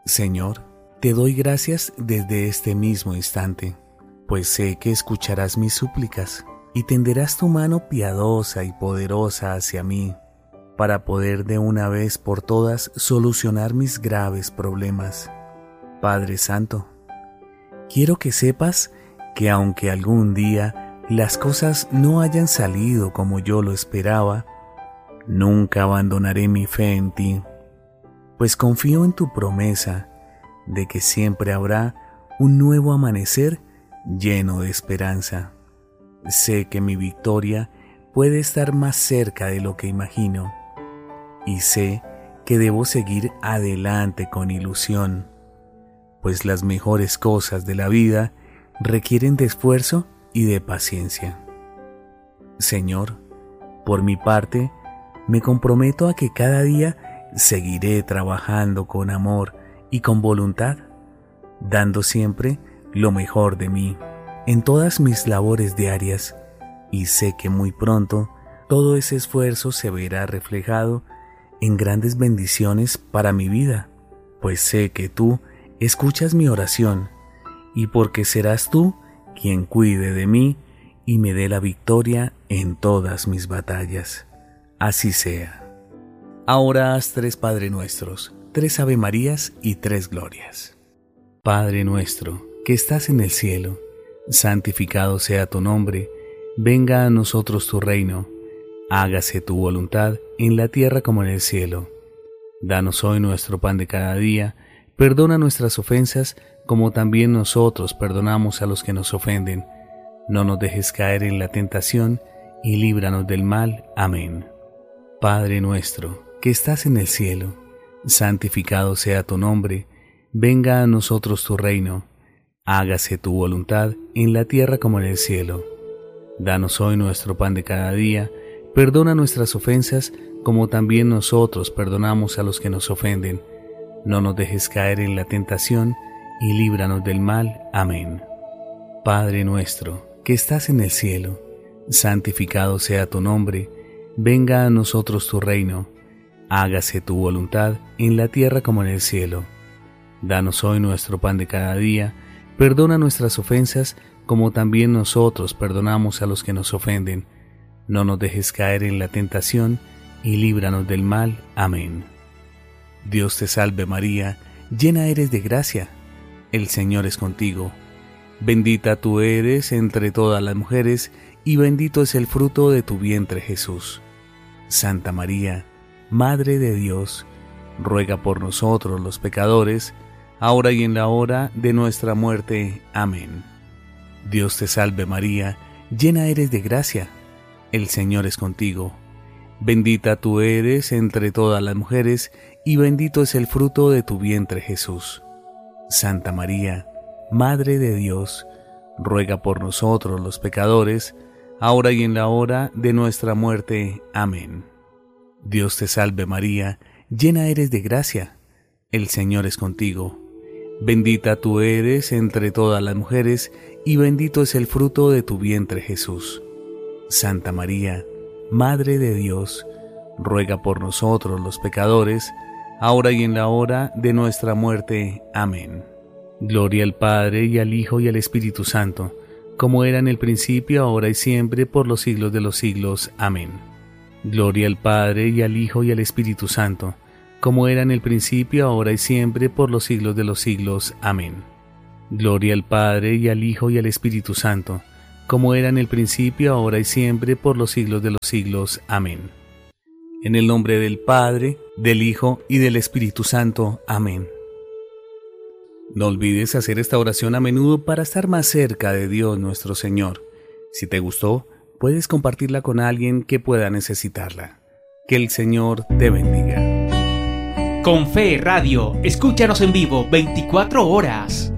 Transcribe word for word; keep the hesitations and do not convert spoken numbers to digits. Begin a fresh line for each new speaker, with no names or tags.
Señor, te doy gracias desde este mismo instante, pues sé que escucharás mis súplicas y tenderás tu mano piadosa y poderosa hacia mí, para poder de una vez por todas solucionar mis graves problemas. Padre Santo, quiero que sepas que aunque algún día las cosas no hayan salido como yo lo esperaba, nunca abandonaré mi fe en ti, pues confío en tu promesa de que siempre habrá un nuevo amanecer lleno de esperanza. Sé que mi victoria puede estar más cerca de lo que imagino, y sé que debo seguir adelante con ilusión, pues las mejores cosas de la vida requieren de esfuerzo y de paciencia. Señor, por mi parte, me comprometo a que cada día seguiré trabajando con amor y con voluntad, dando siempre lo mejor de mí en todas mis labores diarias, y sé que muy pronto todo ese esfuerzo se verá reflejado en grandes bendiciones para mi vida, pues sé que tú escuchas mi oración y porque serás tú quien cuide de mí y me dé la victoria en todas mis batallas. Así sea. Ahora haz tres Padre Nuestros, tres Ave Marías y tres Glorias. Padre nuestro, que estás en el cielo, santificado sea tu nombre, venga a nosotros tu reino, hágase tu voluntad en la tierra como en el cielo. Danos hoy nuestro pan de cada día, perdona nuestras ofensas como también nosotros perdonamos a los que nos ofenden. No nos dejes caer en la tentación y líbranos del mal. Amén. Padre nuestro, que estás en el cielo, santificado sea tu nombre, venga a nosotros tu reino, hágase tu voluntad en la tierra como en el cielo. Danos hoy nuestro pan de cada día, perdona nuestras ofensas como también nosotros perdonamos a los que nos ofenden. No nos dejes caer en la tentación y líbranos del mal. Amén. Padre nuestro, que estás en el cielo, santificado sea tu nombre, venga a nosotros tu reino, hágase tu voluntad en la tierra como en el cielo. Danos hoy nuestro pan de cada día, perdona nuestras ofensas como también nosotros perdonamos a los que nos ofenden. No nos dejes caer en la tentación y líbranos del mal. Amén. Dios te salve María, llena eres de gracia, el Señor es contigo. Bendita tú eres entre todas las mujeres y bendito es el fruto de tu vientre Jesús. Santa María, Madre de Dios, ruega por nosotros los pecadores, ahora y en la hora de nuestra muerte. Amén. Dios te salve María, llena eres de gracia, el Señor es contigo. Bendita tú eres entre todas las mujeres, y bendito es el fruto de tu vientre Jesús. Santa María, Madre de Dios, ruega por nosotros los pecadores, ahora y en la hora de nuestra muerte. Amén. Dios te salve María, llena eres de gracia, el Señor es contigo. Bendita tú eres entre todas las mujeres, y bendito es el fruto de tu vientre Jesús. Santa María, Madre de Dios, ruega por nosotros los pecadores, ahora y en la hora de nuestra muerte. Amén. Gloria al Padre, y al Hijo, y al Espíritu Santo, como era en el principio, ahora y siempre, por los siglos de los siglos. Amén. Gloria al Padre, y al Hijo, y al Espíritu Santo, como era en el principio, ahora y siempre, por los siglos de los siglos. Amén. Gloria al Padre, y al Hijo, y al Espíritu Santo, como era en el principio, ahora y siempre, por los siglos de los siglos. Amén. En el nombre del Padre, del Hijo y del Espíritu Santo. Amén. No olvides hacer esta oración a menudo para estar más cerca de Dios nuestro Señor. Si te gustó, puedes compartirla con alguien que pueda necesitarla. Que el Señor te bendiga.
Con Fe Radio, escúchanos en vivo veinticuatro horas.